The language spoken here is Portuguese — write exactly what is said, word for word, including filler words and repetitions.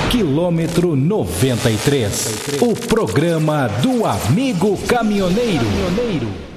quilômetro noventa e três. O programa do amigo caminhoneiro.